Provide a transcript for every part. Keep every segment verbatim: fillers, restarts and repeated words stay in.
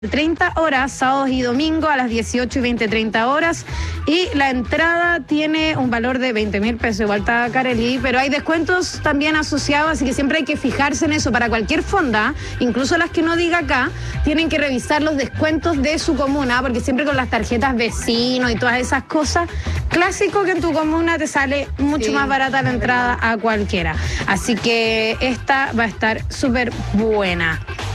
treinta horas, sábados y domingo a las dieciocho y veinte, treinta horas. Y la entrada tiene un valor de veinte mil pesos, igual está Carelí, pero hay descuentos también asociados, así que siempre hay que fijarse en eso. Para cualquier fonda, incluso las que no diga acá, tienen que revisar los descuentos de su comuna, porque siempre con las tarjetas vecinos y todas esas cosas, clásico que en tu comuna te sale mucho sí, más barata la entrada a cualquiera. Así que esta va a estar súper buena.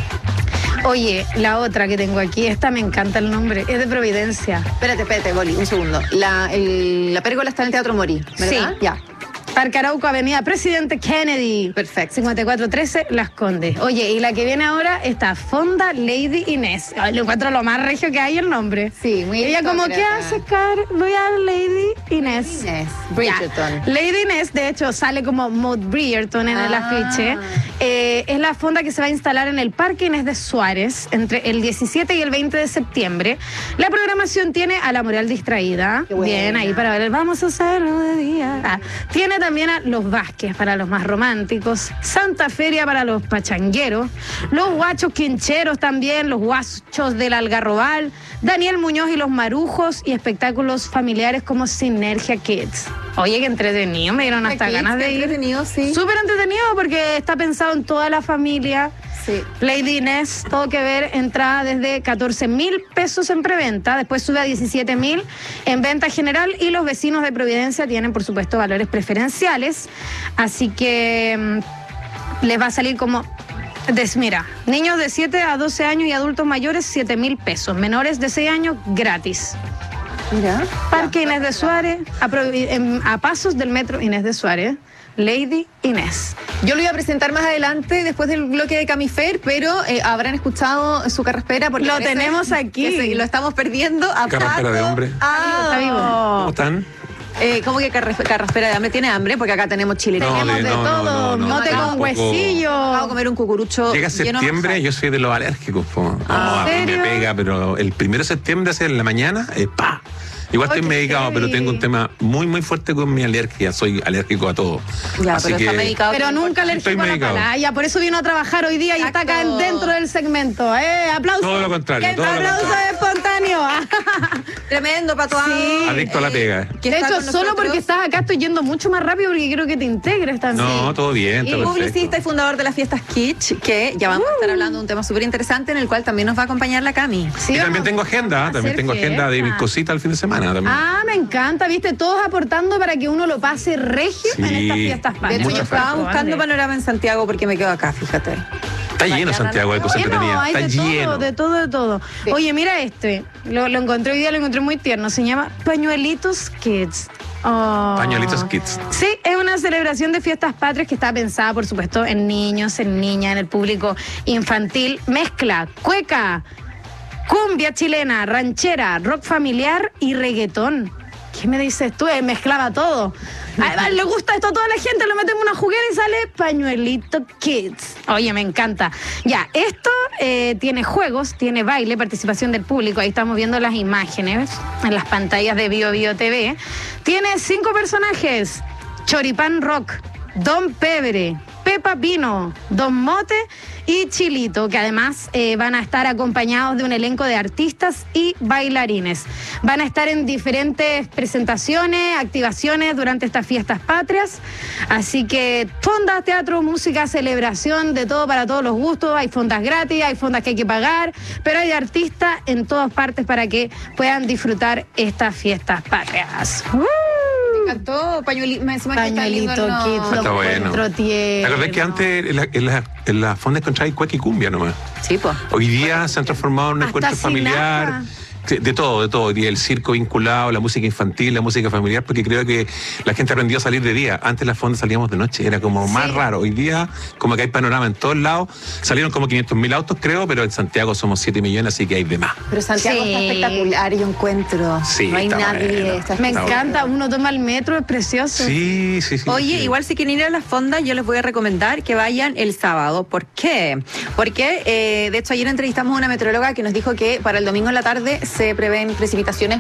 Oye, la otra que tengo aquí, esta me encanta el nombre, es de Providencia. Espérate, espérate, Boli, un segundo. La, el, la pérgola está en el Teatro Morí, ¿verdad? Sí. Ya. Parque Arauco, Avenida Presidente Kennedy. Perfecto. cincuenta y cuatro trece, Las Condes. Oye, y la que viene ahora está Fonda Lady Inés. Ay, lo encuentro lo más regio que hay el nombre. Sí, muy bien. Ella como, ¿qué hace, Car? Voy a Lady Inés. Inés. Bridgerton. Ya. Lady Inés, de hecho, sale como Maud Bridgerton en ah. el afiche. Eh, es la fonda que se va a instalar en el Parque Inés de Suárez entre el diecisiete y el veinte de septiembre. La programación tiene a La Moral Distraída. Bien, ahí para ver, vamos a hacerlo de día. Ah, tiene también a Los Vázquez para los más románticos, Santa Feria para los pachangueros, Los Guachos Quincheros también, Los Guachos del Algarrobal, Daniel Muñoz y los Marujos, y espectáculos familiares como Sinergia Kids. Oye, qué entretenido, me dieron hasta Kids, ganas de ir. Entretenido, sí. Súper entretenido porque está pensado en toda la familia. Sí. Lady Inés, todo que ver, entrada desde catorce mil pesos en preventa, después sube a diecisiete mil en venta general, y los vecinos de Providencia tienen, por supuesto, valores preferenciales, así que mmm, les va a salir como... Des, mira, niños de siete a doce años y adultos mayores, siete mil pesos, menores de seis años, gratis. Mira. Parque Inés de Suárez, a, a pasos del metro Inés de Suárez. Lady Inés. Yo lo iba a presentar más adelante, después del bloque de Camifer, pero eh, habrán escuchado su carraspera. Porque lo tenemos aquí. Se, lo estamos perdiendo. A carraspera de hombre. Ah, está vivo. ¿Cómo están? Eh, ¿Cómo que carraspera de hambre? ¿Tiene hambre? Porque acá tenemos chile. No, tenemos de, de no, todo. No, no, no, mote con huesillo. Vamos a comer un cucurucho. Llega septiembre, yo soy de los alérgicos. Po. Ah, no, a mí me pega, pero el primero de septiembre, hace en la mañana, eh, pa. Igual estoy okay, medicado, pero tengo un tema muy, muy fuerte con mi alergia. Soy alérgico a todo. Ya, así pero que... está medicado. Pero nunca alérgico a la palaya. Por eso vino a trabajar hoy día. Exacto. Y está acá dentro del segmento. Eh, aplausos. Todo lo contrario. Todo aplauso lo contrario. espontáneo. Tremendo, Pato. Sí. Adicto a la pega. Eh, de hecho, solo porque estás acá estoy yendo mucho más rápido porque quiero que te integres también. No, todo bien. Y publicista y fundador de las fiestas Kitsch, que ya vamos uh. a estar hablando de un tema súper interesante en el cual también nos va a acompañar la Cami. Sí, y también tengo agenda. También tengo fiesta. agenda de mis cositas el fin de semana. También. Ah, me encanta, viste, todos aportando para que uno lo pase regio sí, en estas fiestas patrias. De hecho, yo estaba buscando panorama en Santiago porque me quedo acá, fíjate. Está lleno Santiago de cosas entretenidas. Está de lleno. Todo, de todo, de todo. Sí. Oye, mira este. Lo, lo encontré hoy día, lo encontré muy tierno. Se llama Pañuelitos Kids. Oh. Pañuelitos Kids. Sí, es una celebración de fiestas patrias que está pensada, por supuesto, en niños, en niñas, en el público infantil. Mezcla cueca, cumbia chilena, ranchera, rock familiar y reggaetón. ¿Qué me dices tú? Eh, mezclaba todo. Además, le gusta esto a toda la gente, le metemos una juguera y sale Pañuelito Kids. Oye, me encanta. Ya, esto eh, tiene juegos, tiene baile, participación del público. Ahí estamos viendo las imágenes en las pantallas de Bio Bio T V. Tiene cinco personajes: Choripán Rock, Don Pebre, Pepa Pino, Don Mote y Chilito, que además eh, van a estar acompañados de un elenco de artistas y bailarines. Van a estar en diferentes presentaciones, activaciones durante estas fiestas patrias. Así que fondas, teatro, música, celebración, de todo para todos los gustos. Hay fondas gratis, hay fondas que hay que pagar, pero hay artistas en todas partes para que puedan disfrutar estas fiestas patrias. ¡Uh! Me encantó, pañueli, me Pañuelito Kids, está bueno. ¿Te acordás que antes en la, en la, en la fonda encontráis cueca y cumbia nomás? Sí, pues. Hoy día se han transformado en un hasta encuentro familiar. nada. De todo, de todo. Y el circo vinculado, la música infantil, la música familiar, porque creo que la gente aprendió a salir de día. Antes las fondas salíamos de noche, era como sí. más raro. Hoy día, como que hay panorama en todos lados. Salieron como quinientos mil autos, creo, pero en Santiago somos siete millones, así que hay de más. Pero Santiago sí. está espectacular, yo encuentro. Sí, no hay nadie. Bueno, está Me encanta, bueno. Uno toma el metro, es precioso. Sí, sí, sí. Oye, sí. igual si quieren ir a las fondas, yo les voy a recomendar que vayan el sábado. ¿Por qué? Porque, eh, de hecho, ayer entrevistamos a una meteoróloga que nos dijo que para el domingo en la tarde se prevén precipitaciones.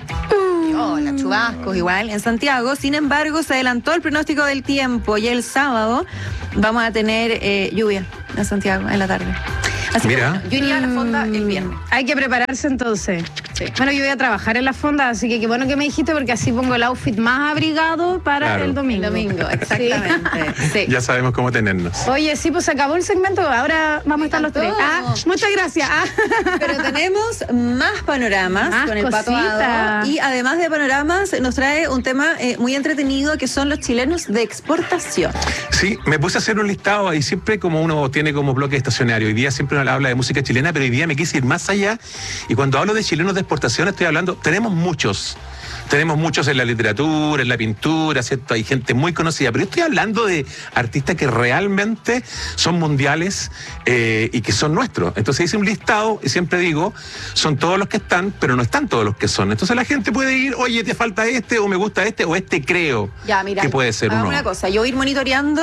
Hola, chubascos igual en Santiago. Sin embargo, se adelantó el pronóstico del tiempo y el sábado vamos a tener eh, lluvia en Santiago en la tarde. Así Mira. que yo iría a la fonda el viernes. Mm, Hay que prepararse entonces. Sí. Bueno, yo voy a trabajar en la fonda, así que qué bueno que me dijiste porque así pongo el outfit más abrigado para Claro. el domingo. El domingo, exactamente. Sí. Ya sabemos cómo tenernos. Oye, sí, pues se acabó el segmento, ahora vamos a estar los tres. encantó. Ah, muchas gracias. Ah. Pero tenemos más panoramas Más con el Pato cositas. Ado. Y además de panoramas, nos trae un tema eh, muy entretenido que son los chilenos de exportación. Sí, me puse a hacer un listado y siempre como uno tiene como bloque estacionario. Hoy día siempre uno habla de música chilena, pero hoy día me quise ir más allá. Y cuando hablo de chilenos de exportación estoy hablando, tenemos muchos. Tenemos muchos en la literatura, en la pintura, ¿cierto? Hay gente muy conocida, pero yo estoy hablando de artistas que realmente son mundiales eh, y que son nuestros. Entonces hice un listado y siempre digo, son todos los que están, pero no están todos los que son. Entonces la gente puede ir, oye, te falta este, o me gusta este, o este creo Ya, mira, que puede ser hagamos uno. una cosa, yo voy a ir monitoreando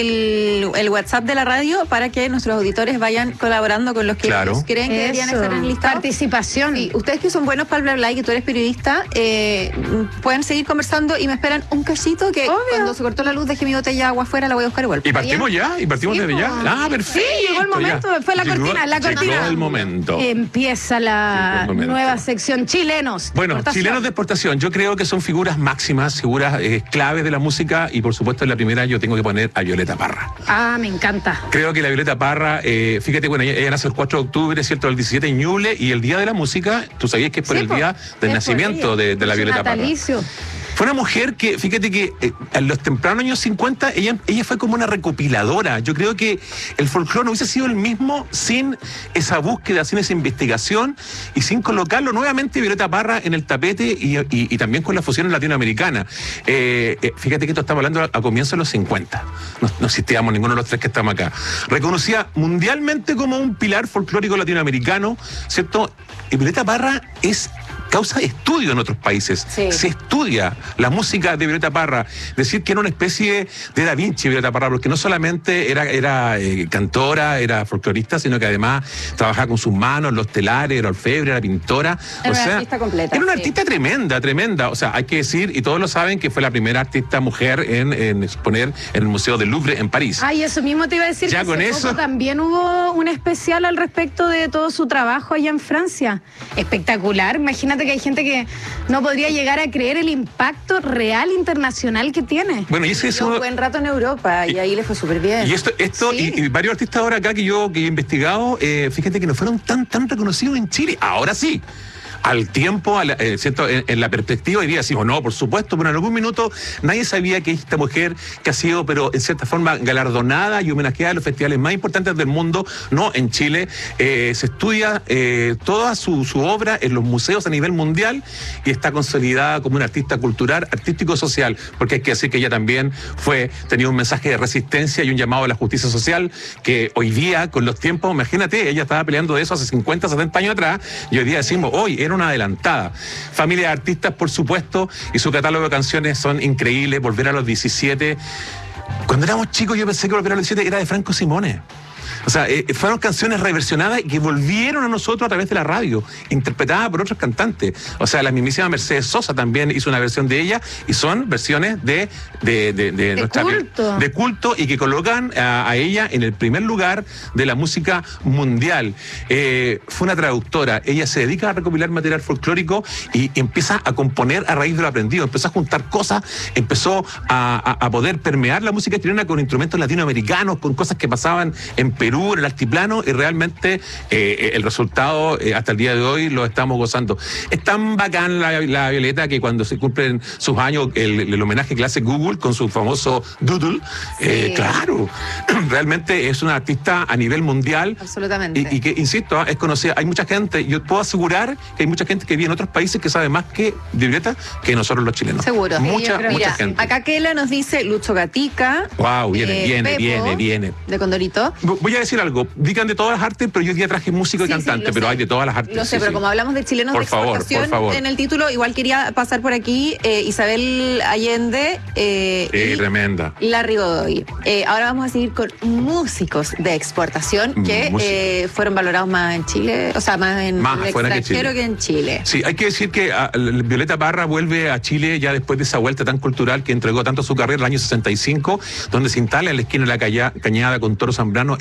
el, el WhatsApp de la radio para que nuestros auditores vayan colaborando con los que Claro. ellos creen que deberían estar en el listado. Participación. Sí, ustedes que son buenos para el bla bla y que tú eres periodista, eh, pueden seguir conversando y me esperan un cachito que Obvio. cuando se cortó la luz dejé mi botella de agua afuera, la voy a buscar igual. Y partimos ya, y partimos Sí, desde ya. po. Ah, perfecto. Sí, llegó el momento, ya. fue la Llegó- cortina, la cortina. Llegó el momento. Empieza la Llegó el momento. nueva sección chilenos. Bueno, Exportación. chilenos de exportación, yo creo que son figuras máximas, figuras eh, claves de la música y por supuesto en la primera yo tengo que poner a Violeta Parra. Ah, me encanta. Creo que la Violeta Parra, eh, fíjate, bueno, ella, ella nace el cuatro de octubre, ¿cierto? El diecisiete en Ñuble y el Día de la Música, tú sabías que es por Sí, el po. día del por nacimiento ella. de, de la Su Violeta Parra. natalicio. Fue una mujer que, fíjate que eh, en los tempranos años cincuenta, ella, ella fue como una recopiladora. Yo creo que el folclore no hubiese sido el mismo sin esa búsqueda, sin esa investigación y sin colocarlo nuevamente Violeta Parra en el tapete y, y- y también con la fusión latinoamericana. Eh, eh, fíjate que esto estamos hablando a, a comienzos de los cincuenta. No, no existíamos ninguno de los tres que estamos acá. Reconocida mundialmente como un pilar folclórico latinoamericano, ¿cierto? Y Violeta Parra es causa estudio en otros países. Sí. Se estudia la música de Violeta Parra. Decir que era una especie de Da Vinci Violeta Parra, porque no solamente era, era eh, cantora, era folclorista, sino que además trabajaba con sus manos, los telares, era orfebre, era pintora. Era o una sea, artista completa, Era una sí. artista tremenda, tremenda. O sea, hay que decir, y todos lo saben, que fue la primera artista mujer en, en exponer en el Museo del Louvre en París. Ay, eso mismo te iba a decir. Ya que con hace eso. poco también hubo un especial al respecto de todo su trabajo allá en Francia. Espectacular. Imagínate que hay gente que no podría llegar a creer el impacto real internacional que tiene. Bueno, y ese es Estuvo un uno- buen rato en Europa y ahí le fue súper bien. Y esto, esto Sí. y, y varios artistas ahora acá que yo que he investigado, eh, fíjate que no fueron tan, tan reconocidos en Chile. Ahora sí. Al tiempo, a la- eh, ¿cierto? En, en la perspectiva, hoy día decimos, no, por supuesto, pero en algún minuto nadie sabía que esta mujer que ha sido, pero en cierta forma, galardonada y homenajeada en los festivales más importantes del mundo, no en Chile, eh, se estudia eh, toda su, su obra en los museos a nivel mundial y está consolidada como una artista cultural, artístico-social, porque hay que decir que ella también fue, tenía un mensaje de resistencia y un llamado a la justicia social que hoy día, con los tiempos, imagínate, ella estaba peleando de eso hace cincuenta, setenta años atrás y hoy día decimos, hoy era una adelantada. Familia de artistas, por supuesto, y su catálogo de canciones son increíbles. Volver a los diecisiete. Cuando éramos chicos yo pensé que Volver a los diecisiete era de Franco Simone. O sea, eh, fueron canciones reversionadas y que volvieron a nosotros a través de la radio, interpretadas por otros cantantes. O sea, la mismísima Mercedes Sosa también hizo una versión de ella y son versiones de, de, de, de, nuestra- culto. de culto y que colocan a, a ella en el primer lugar de la música mundial. Eh, fue una traductora, ella se dedica a recopilar material folclórico y empieza a componer a raíz de lo aprendido, empezó a juntar cosas, empezó a, a, a poder permear la música chilena con instrumentos latinoamericanos, con cosas que pasaban en Perú, en el altiplano, y realmente eh, el resultado eh, hasta el día de hoy lo estamos gozando. Es tan bacán la, la Violeta que cuando se cumplen sus años, el, el homenaje que le hace Google con su famoso Doodle, eh, Sí. claro, realmente es una artista a nivel mundial. Absolutamente. Y, y que, insisto, ah, es conocida. Hay mucha gente, yo puedo asegurar que hay mucha gente que vive en otros países que sabe más que de Violeta que nosotros los chilenos. Seguro. Sí, Mucha, yo creo. mucha Mira, gente. acá Kela nos dice Lucho Gatica. Wow, viene, eh, viene, Pepo, viene, viene. De Condorito. Voy a decir algo, digan de todas las artes, pero yo hoy día traje músico y Sí, sí, cantante, lo pero sé. hay de todas las artes. Lo sé, sí, pero sí. como hablamos de chilenos Por de favor, exportación por favor. en el título, igual quería pasar por aquí eh, Isabel Allende eh, Eh, y tremenda. Larry Godoy. Eh, ahora vamos a seguir con músicos de exportación que Música. eh, fueron valorados más en Chile, o sea, más en Más el afuera que extranjero Chile. que en Chile. Sí, hay que decir que ah, l- Violeta Parra vuelve a Chile ya después de esa vuelta tan cultural que entregó tanto su carrera el año sesenta y cinco, donde se instala en la esquina de la Calla- Cañada con Toro Zambrano en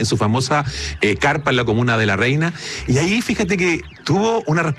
su famosa eh, carpa en la comuna de La Reina. Y ahí fíjate que tuvo una